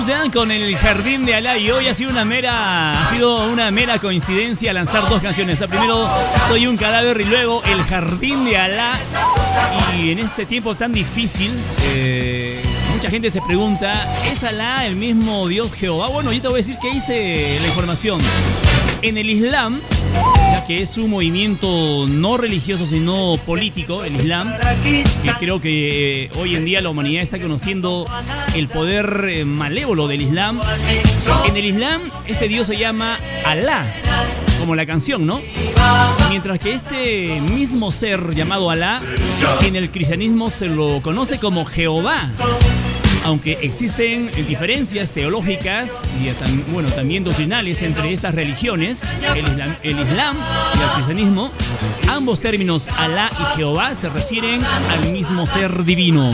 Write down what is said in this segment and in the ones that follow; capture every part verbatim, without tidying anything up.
Islam con el Jardín de Alá, y hoy ha sido una mera, ha sido una mera coincidencia lanzar dos canciones. Primero Soy un cadáver y luego El Jardín de Alá. Y en este tiempo tan difícil, eh, mucha gente se pregunta, ¿es Alá el mismo Dios Jehová? Bueno, yo te voy a decir que hice la información. En el Islam, ya que es un movimiento no religioso sino político, el Islam, que creo que eh, hoy en día la humanidad está conociendo el poder eh, malévolo del Islam. En el Islam, este Dios se llama Alá, como la canción, ¿no? Mientras que este mismo ser llamado Alá, en el cristianismo se lo conoce como Jehová. Aunque existen diferencias teológicas y bueno, también doctrinales entre estas religiones, el Islam, el Islam y el cristianismo, ambos términos, Alá y Jehová, se refieren al mismo ser divino.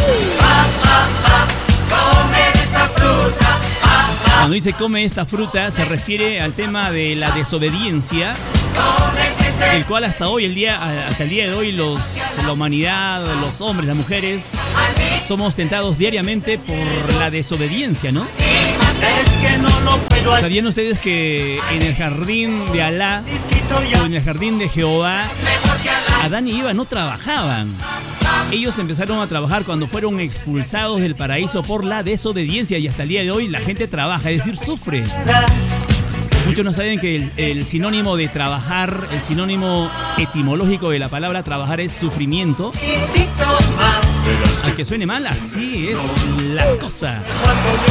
Cuando dice come esta fruta, se refiere al tema de la desobediencia, el cual hasta hoy, el día, hasta el día de hoy, los, la humanidad, los hombres, las mujeres, somos tentados diariamente por la desobediencia, ¿no? ¿Sabían ustedes que en el jardín de Alá o en el jardín de Jehová, Adán y Eva no trabajaban? Ellos empezaron a trabajar cuando fueron expulsados del paraíso por la desobediencia, y hasta el día de hoy la gente trabaja, es decir, sufre. Muchos no saben que el, el sinónimo de trabajar, el sinónimo etimológico de la palabra trabajar es sufrimiento. Aunque suene mal, así es la cosa.